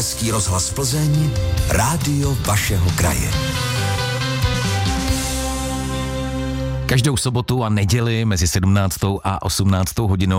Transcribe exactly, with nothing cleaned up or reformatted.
Český rozhlas Plzeň, rádio vašeho kraje. Každou sobotu a neděli mezi sedmnáctou a osmnáctou hodinou